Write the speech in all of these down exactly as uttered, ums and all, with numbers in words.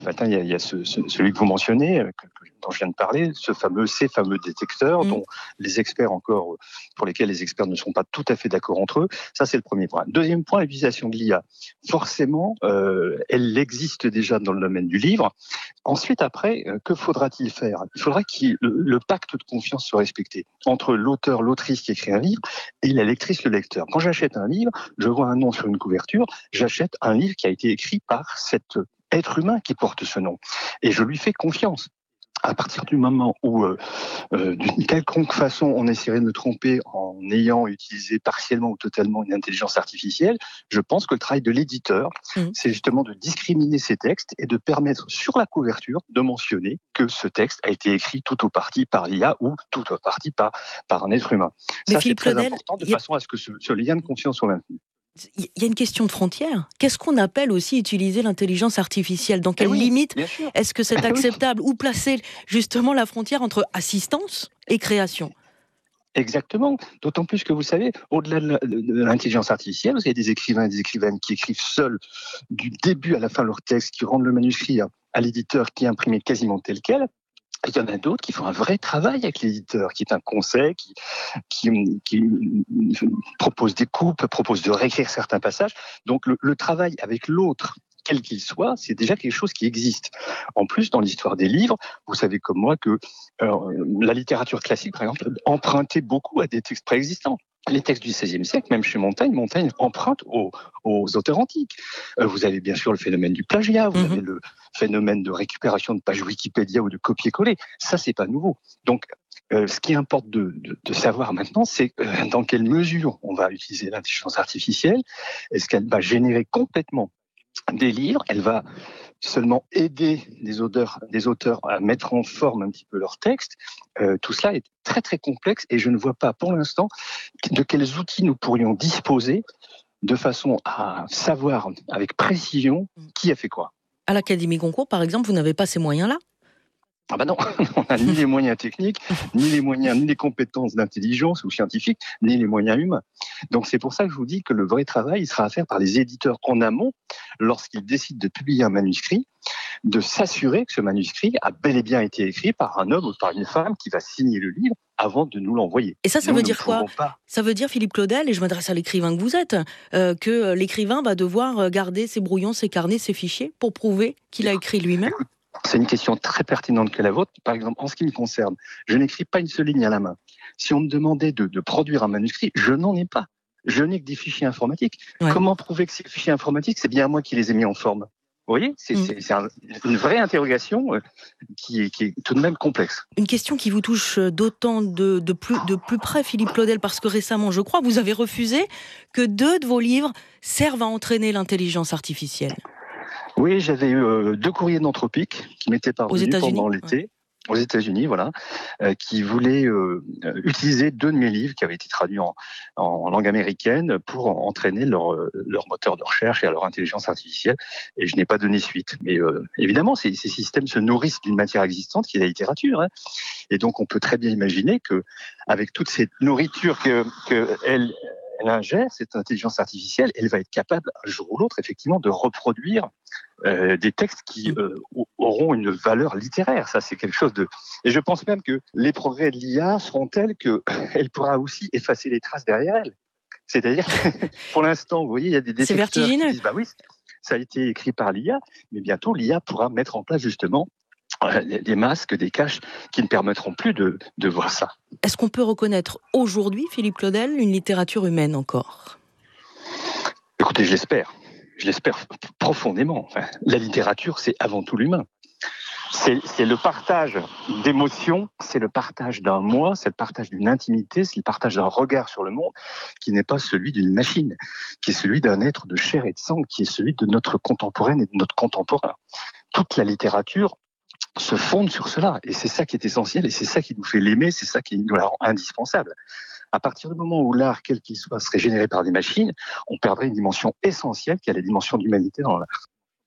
Enfin, il y a, il y a ce, ce, celui que vous mentionnez, que, que, dont je viens de parler, ce fameux, ces fameux détecteurs, mmh. dont les experts encore, pour lesquels les experts ne sont pas tout à fait d'accord entre eux. Ça, c'est le premier point. Deuxième point, l'utilisation de l'I A. Forcément, euh, elle existe déjà dans le domaine du livre. Ensuite, après, euh, que faudra-t-il faire ? Il faudra que le, le pacte de confiance soit respecté entre l'auteur, l'autrice qui écrit un livre et la lectrice, le lecteur. Quand j'achète un livre, je vois un nom sur une couverture, j'achète un livre qui a été écrit par cet être humain qui porte ce nom. Et je lui fais confiance. À partir du moment où, euh, euh, d'une quelconque façon, on essaierait de me tromper en ayant utilisé partiellement ou totalement une intelligence artificielle, je pense que le travail de l'éditeur, mmh. c'est justement de discriminer ces textes et de permettre sur la couverture de mentionner que ce texte a été écrit tout ou partie par l'I A ou tout ou partie par, par un être humain. Mais Ça, Philippe c'est très Claudel, important de a... façon à ce que ce, ce lien de confiance soit maintenu. Il y a une question de frontière. Qu'est-ce qu'on appelle aussi utiliser l'intelligence artificielle ? Dans quelle oui, limite est-ce que c'est acceptable ? Où placer justement la frontière entre assistance et création ? Exactement. D'autant plus que vous savez, au-delà de l'intelligence artificielle, vous avez des écrivains et des écrivaines qui écrivent seuls du début à la fin leur texte, qui rendent le manuscrit à l'éditeur qui est imprimé quasiment tel quel. Il y en a d'autres qui font un vrai travail avec l'éditeur, qui est un conseil, qui, qui, qui propose des coupes, propose de réécrire certains passages. Donc le, le travail avec l'autre, quel qu'il soit, c'est déjà quelque chose qui existe. En plus, dans l'histoire des livres, vous savez comme moi que euh, la littérature classique, par exemple, empruntait beaucoup à des textes préexistants. Les textes du seizième siècle, même chez Montaigne, Montaigne emprunte aux, aux auteurs antiques. Euh, vous avez bien sûr le phénomène du plagiat, vous mm-hmm. avez le phénomène de récupération de pages Wikipédia ou de copier-coller. Ça, c'est pas nouveau. Donc, euh, ce qui importe de, de, de savoir maintenant, c'est euh, dans quelle mesure on va utiliser l'intelligence artificielle. Est-ce qu'elle va générer complètement des livres ? Elle va seulement aider des auteurs, des auteurs à mettre en forme un petit peu leur texte. Euh, tout cela est très très complexe et je ne vois pas pour l'instant de quels outils nous pourrions disposer de façon à savoir avec précision qui a fait quoi. À l'Académie Goncourt, par exemple, vous n'avez pas ces moyens-là ? Ah ben non, on n'a ni les moyens techniques, ni les moyens, ni les compétences d'intelligence ou scientifiques, ni les moyens humains. Donc c'est pour ça que je vous dis que le vrai travail il sera à faire par les éditeurs en amont, lorsqu'ils décident de publier un manuscrit, de s'assurer que ce manuscrit a bel et bien été écrit par un homme ou par une femme qui va signer le livre avant de nous l'envoyer. Et ça, ça nous, veut dire quoi ? Pas... Ça veut dire, Philippe Claudel, et je m'adresse à l'écrivain que vous êtes, euh, que l'écrivain va devoir garder ses brouillons, ses carnets, ses fichiers pour prouver qu'il a écrit lui-même ? Écoute, c'est une question très pertinente que la vôtre. Par exemple, en ce qui me concerne, je n'écris pas une seule ligne à la main. Si on me demandait de, de produire un manuscrit, je n'en ai pas. Je n'ai que des fichiers informatiques. Ouais. Comment prouver que ces fichiers informatiques, c'est bien moi qui les ai mis en forme ? Vous voyez, c'est, mmh. c'est, c'est un, une vraie interrogation euh, qui, est, qui est tout de même complexe. Une question qui vous touche d'autant de, de, plus, de plus près, Philippe Claudel, parce que récemment, je crois, vous avez refusé que deux de vos livres servent à entraîner l'intelligence artificielle. Oui, j'avais eu euh, deux courriers d'Anthropique qui m'étaient parvenus pendant l'été. Ouais. Aux États-Unis, voilà, euh, qui voulaient euh, utiliser deux de mes livres qui avaient été traduits en, en langue américaine pour entraîner leur, leur moteur de recherche et leur intelligence artificielle. Et je n'ai pas donné suite. Mais euh, évidemment, ces, ces systèmes se nourrissent d'une matière existante qui est la littérature. Hein. Et donc, on peut très bien imaginer que, avec toute cette nourriture que, que elle, elle ingère, cette intelligence artificielle, elle va être capable, un jour ou l'autre, effectivement, de reproduire Euh, des textes qui euh, auront une valeur littéraire. Ça, c'est quelque chose de... Et je pense même que les progrès de l'I A seront tels qu'elle pourra aussi effacer les traces derrière elle. C'est-à-dire, pour l'instant, vous voyez, il y a des détecteurs qui disent, bah oui, ça a été écrit par l'I A, mais bientôt, l'I A pourra mettre en place, justement, des masques, des caches qui ne permettront plus de, de voir ça. Est-ce qu'on peut reconnaître aujourd'hui, Philippe Claudel, une littérature humaine encore ? Écoutez, je l'espère. Je l'espère profondément. Enfin, la littérature, c'est avant tout l'humain. C'est, c'est le partage d'émotions, c'est le partage d'un moi, c'est le partage d'une intimité, c'est le partage d'un regard sur le monde qui n'est pas celui d'une machine, qui est celui d'un être de chair et de sang, qui est celui de notre contemporaine et de notre contemporain. Toute la littérature se fonde sur cela, et c'est ça qui est essentiel, et c'est ça qui nous fait l'aimer, c'est ça qui nous la rend indispensable. À partir du moment où l'art, quel qu'il soit, serait généré par des machines, on perdrait une dimension essentielle qui est la dimension d'humanité dans l'art.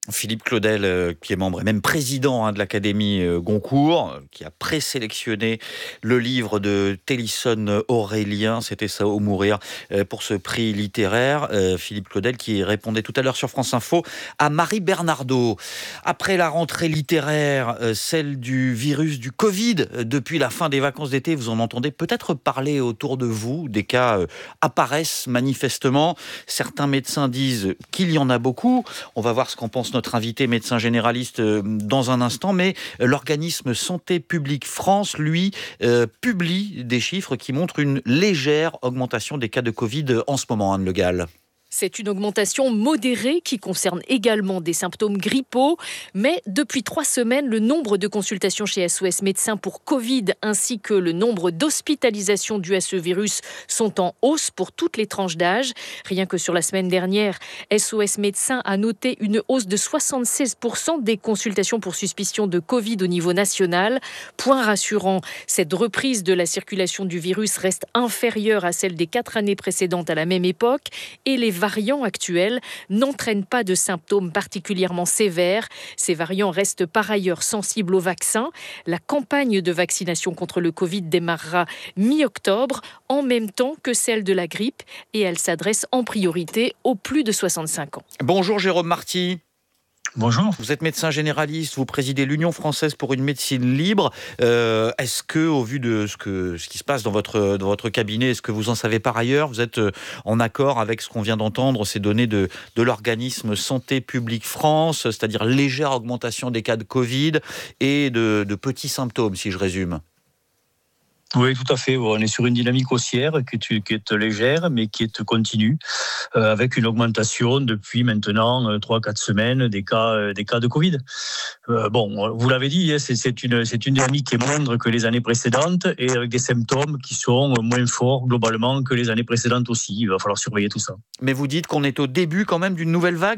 Philippe Claudel, euh, qui est membre et même président hein, de l'Académie euh, Goncourt, euh, qui a présélectionné le livre de Télisson Aurélien, c'était ça au mourir, euh, pour ce prix littéraire. Euh, Philippe Claudel qui répondait tout à l'heure sur France Info à Marie Bernardaud. Après la rentrée littéraire, euh, celle du virus du Covid, euh, depuis la fin des vacances d'été, vous en entendez peut-être parler autour de vous. Des cas euh, apparaissent manifestement. Certains médecins disent qu'il y en a beaucoup. On va voir ce qu'en pense notre invité médecin généraliste euh, dans un instant, mais euh, l'organisme Santé publique France, lui, euh, publie des chiffres qui montrent une légère augmentation des cas de Covid en ce moment, Anne Le Gall. C'est une augmentation modérée qui concerne également des symptômes grippaux. Mais depuis trois semaines, le nombre de consultations chez S O S Médecins pour Covid ainsi que le nombre d'hospitalisations dues à ce virus sont en hausse pour toutes les tranches d'âge. Rien que sur la semaine dernière, S O S Médecins a noté une hausse de soixante-seize pour cent des consultations pour suspicion de Covid au niveau national. Point rassurant, cette reprise de la circulation du virus reste inférieure à celle des quatre années précédentes à la même époque et les variants actuels n'entraînent pas de symptômes particulièrement sévères. Ces variants restent par ailleurs sensibles au vaccin. La campagne de vaccination contre le Covid démarrera mi-octobre, en même temps que celle de la grippe, et elle s'adresse en priorité aux plus de soixante-cinq ans. Bonjour Jérôme Marty. Bonjour. Vous êtes médecin généraliste, vous présidez l'Union française pour une médecine libre. Euh, est-ce que, au vu de ce, que, ce qui se passe dans votre, dans votre cabinet, est-ce que vous en savez par ailleurs? Vous êtes en accord avec ce qu'on vient d'entendre, ces données de, de l'organisme Santé publique France, c'est-à-dire légère augmentation des cas de Covid et de, de petits symptômes, si je résume? Oui, tout à fait. On est sur une dynamique haussière qui est, qui est légère, mais qui est continue, euh, avec une augmentation depuis maintenant trois à quatre semaines des cas, des cas de Covid. Euh, bon, vous l'avez dit, c'est, c'est, une, c'est une dynamique qui est moindre que les années précédentes et avec des symptômes qui sont moins forts globalement que les années précédentes aussi. Il va falloir surveiller tout ça. Mais vous dites qu'on est au début quand même d'une nouvelle vague ?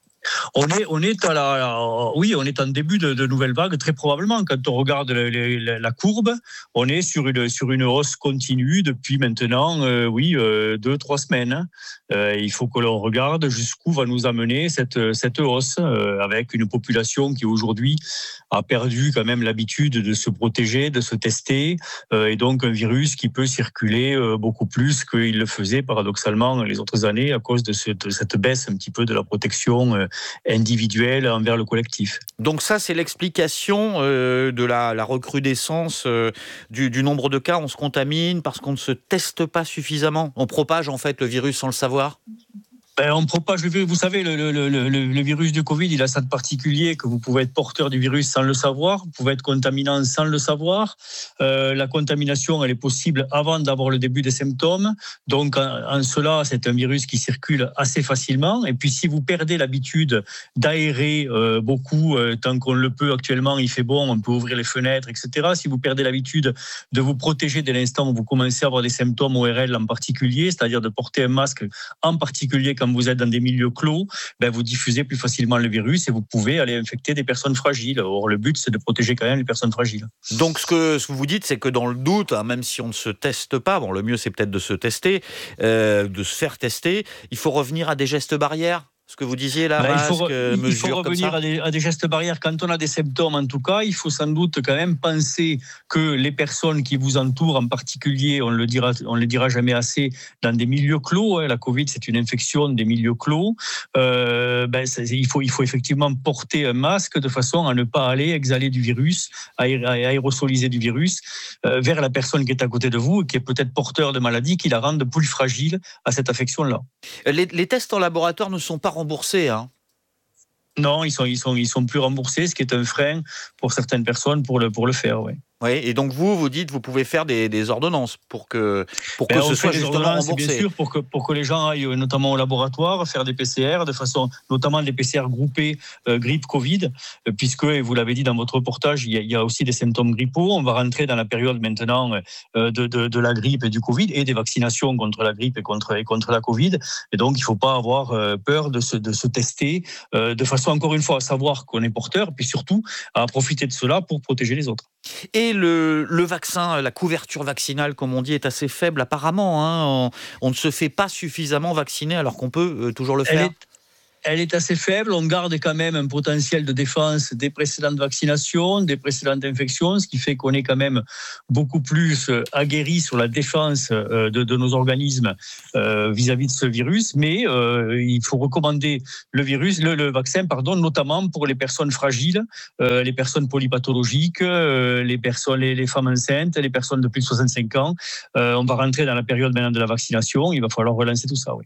On est, on est à la, la, oui, on est en début de, de nouvelle vague, très probablement. Quand on regarde la, la, la courbe, on est sur une, sur une hausse continue depuis maintenant, euh, oui, euh, deux, trois semaines. Euh, il faut que l'on regarde jusqu'où va nous amener cette, cette hausse, euh, avec une population qui aujourd'hui a perdu quand même l'habitude de se protéger, de se tester, euh, et donc un virus qui peut circuler euh, beaucoup plus qu'il le faisait paradoxalement les autres années à cause de cette, de cette baisse un petit peu de la protection euh, individuelle envers le collectif. Donc ça, c'est l'explication euh, de la, la recrudescence euh, du, du nombre de cas. On se contamine parce qu'on ne se teste pas suffisamment. On propage en fait le virus sans le savoir. Ben, on propage le virus. Vous savez, le, le, le, le virus du Covid, il a ça de particulier que vous pouvez être porteur du virus sans le savoir, vous pouvez être contaminant sans le savoir. Euh, la contamination, elle est possible avant d'avoir le début des symptômes. Donc, en, en cela, c'est un virus qui circule assez facilement. Et puis, si vous perdez l'habitude d'aérer euh, beaucoup, euh, tant qu'on le peut actuellement, il fait bon, on peut ouvrir les fenêtres, et cetera. Si vous perdez l'habitude de vous protéger dès l'instant où vous commencez à avoir des symptômes O R L en particulier, c'est-à-dire de porter un masque en particulier quand vous êtes dans des milieux clos, ben vous diffusez plus facilement le virus et vous pouvez aller infecter des personnes fragiles. Or, le but, c'est de protéger quand même les personnes fragiles. Donc, ce que, ce que vous dites, c'est que dans le doute, hein, même si on ne se teste pas, bon, le mieux, c'est peut-être de se tester, euh, de se faire tester, il faut revenir à des gestes barrières. Ce que vous disiez là, ben, masque, il faut, re- mesure il faut revenir à des, à des gestes barrières quand on a des symptômes. En tout cas, il faut sans doute quand même penser que les personnes qui vous entourent, en particulier, on le dira, on le dira jamais assez, dans des milieux clos. Hein, la Covid, c'est une infection des milieux clos. Euh, ben, il faut, il faut effectivement porter un masque de façon à ne pas aller exhaler du virus, à aérosoliser du virus euh, vers la personne qui est à côté de vous et qui est peut-être porteur de maladie, qui la rende plus fragile à cette affection-là. Les, les tests en laboratoire ne sont pas remboursés, hein. Non, ils sont, ils sont, ils sont plus remboursés, ce qui est un frein pour certaines personnes pour le, pour le faire, oui. Oui, et donc vous, vous dites, vous pouvez faire des, des ordonnances pour que, pour que ben, ce soit justement remboursé. Bien sûr, pour que, pour que les gens aillent notamment au laboratoire faire des P C R, de façon, notamment des P C R groupés euh, grippe Covid, euh, puisque, et vous l'avez dit dans votre reportage, il y, a, il y a aussi des symptômes grippaux. On va rentrer dans la période maintenant euh, de, de, de la grippe et du Covid et des vaccinations contre la grippe et contre, et contre la Covid. Et donc, il ne faut pas avoir euh, peur de se, de se tester, euh, de façon, encore une fois, à savoir qu'on est porteur, puis surtout à profiter de cela pour protéger les autres. Et le, le vaccin, la couverture vaccinale, comme on dit, est assez faible apparemment. Hein. On, on ne se fait pas suffisamment vacciner alors qu'on peut euh, toujours le faire. Elle est... Elle est assez faible. On garde quand même un potentiel de défense des précédentes vaccinations, des précédentes infections, ce qui fait qu'on est quand même beaucoup plus aguerri sur la défense de, de nos organismes euh, vis-à-vis de ce virus. Mais euh, il faut recommander le virus, le, le vaccin, pardon, notamment pour les personnes fragiles, euh, les personnes polypathologiques, euh, les personnes, les, les femmes enceintes, les personnes de plus de soixante-cinq ans. Euh, on va rentrer dans la période maintenant de la vaccination. Il va falloir relancer tout ça. Oui.